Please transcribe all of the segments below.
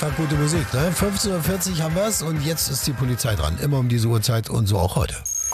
Dienstag gute Musik, ne? 15:40 Uhr haben wir es und jetzt ist die Polizei dran. Immer um diese Uhrzeit und so auch heute.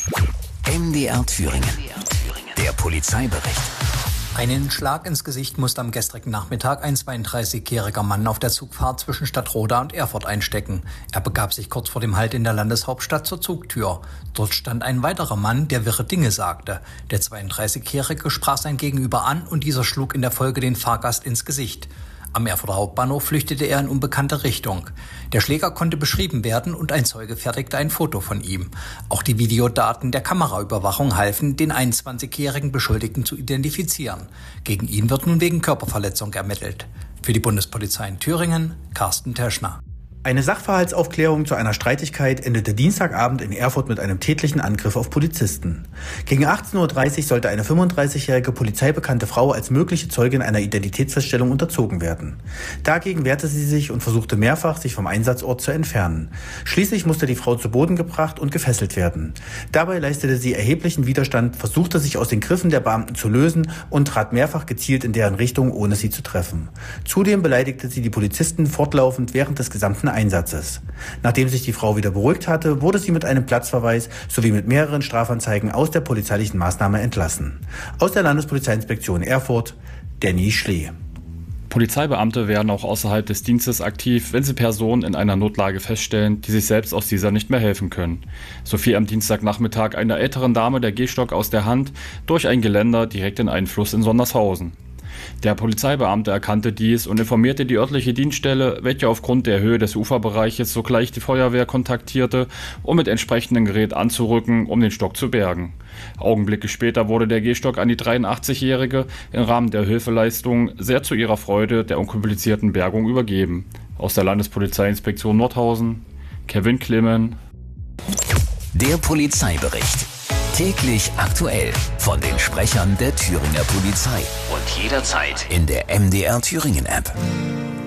MDR Thüringen. Der Polizeibericht. Einen Schlag ins Gesicht musste am gestrigen Nachmittag ein 32-jähriger Mann auf der Zugfahrt zwischen Stadtroda und Erfurt einstecken. Er begab sich kurz vor dem Halt in der Landeshauptstadt zur Zugtür. Dort stand ein weiterer Mann, der wirre Dinge sagte. Der 32-jährige sprach sein Gegenüber an und dieser schlug in der Folge den Fahrgast ins Gesicht. Am Erfurter Hauptbahnhof flüchtete er in unbekannte Richtung. Der Schläger konnte beschrieben werden und ein Zeuge fertigte ein Foto von ihm. Auch die Videodaten der Kameraüberwachung halfen, den 21-jährigen Beschuldigten zu identifizieren. Gegen ihn wird nun wegen Körperverletzung ermittelt. Für die Bundespolizei in Thüringen, Carsten Teschner. Eine Sachverhaltsaufklärung zu einer Streitigkeit endete Dienstagabend in Erfurt mit einem tätlichen Angriff auf Polizisten. Gegen 18:30 Uhr sollte eine 35-jährige polizeibekannte Frau als mögliche Zeugin einer Identitätsfeststellung unterzogen werden. Dagegen wehrte sie sich und versuchte mehrfach, sich vom Einsatzort zu entfernen. Schließlich musste die Frau zu Boden gebracht und gefesselt werden. Dabei leistete sie erheblichen Widerstand, versuchte sich aus den Griffen der Beamten zu lösen und trat mehrfach gezielt in deren Richtung, ohne sie zu treffen. Zudem beleidigte sie die Polizisten fortlaufend während des gesamten Einsatzes. Nachdem sich die Frau wieder beruhigt hatte, wurde sie mit einem Platzverweis sowie mit mehreren Strafanzeigen aus der polizeilichen Maßnahme entlassen. Aus der Landespolizeiinspektion Erfurt, Danny Schlee. Polizeibeamte werden auch außerhalb des Dienstes aktiv, wenn sie Personen in einer Notlage feststellen, die sich selbst aus dieser nicht mehr helfen können. So fiel am Dienstagnachmittag einer älteren Dame der Gehstock aus der Hand durch ein Geländer direkt in einen Fluss in Sondershausen. Der Polizeibeamte erkannte dies und informierte die örtliche Dienststelle, welche aufgrund der Höhe des Uferbereiches sogleich die Feuerwehr kontaktierte, um mit entsprechendem Gerät anzurücken, um den Stock zu bergen. Augenblicke später wurde der Gehstock an die 83-Jährige im Rahmen der Hilfeleistung sehr zu ihrer Freude der unkomplizierten Bergung übergeben. Aus der Landespolizeiinspektion Nordhausen, Kevin Klimmen. Der Polizeibericht. Täglich aktuell von den Sprechern der Thüringer Polizei. Und jederzeit in der MDR Thüringen App.